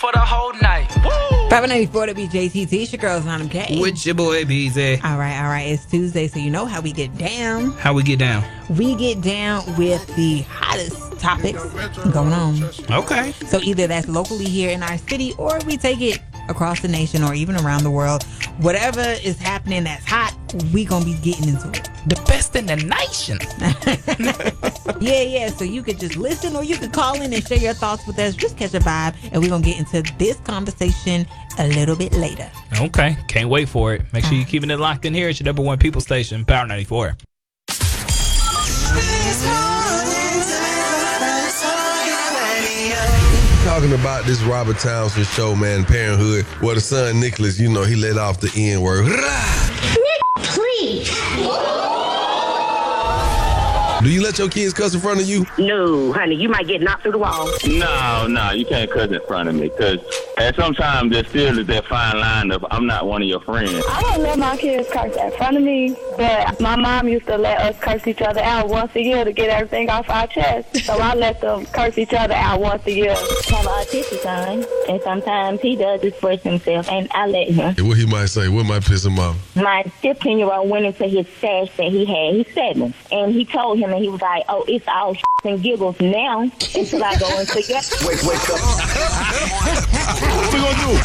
for the whole night. Woo! 594 to be JTT. It's your girl, Zonham K. With your boy, BZ. All right. It's Tuesday, so you know how we get down. How we get down? We get down with the hottest topics going on. Okay. So either that's locally here in our city, or we take it across the nation or even around the world. Whatever is happening that's hot, we gonna be getting into it. The best in the nation. Yeah. So you could just listen, or you could call in and share your thoughts with us. Just catch a vibe, and we're gonna get into this conversation a little bit later. Okay. Can't wait for it. Make sure you're keeping it locked in here. It's your number one people station, Power 94. Talking about this Robert Townsend show, man, Parenthood, where the son Nicholas, he let off the N word. Please. Do you let your kids cuss in front of you? No, honey, you might get knocked through the wall. No, you can't cuss in front of me, because sometimes there still is that fine line of I'm not one of your friends. I don't let my kids curse in front of me, but my mom used to let us curse each other out once a year to get everything off our chest. So I let them curse each other out once a year. I have an autistic son, and sometimes he does express himself, and I let him. What he might say? What might piss him off? My 15-year-old went into his stash that he had. He's 7, and he told him, and he was like, "Oh, it's all and giggles now until I go into your." Wake up. What we gonna do?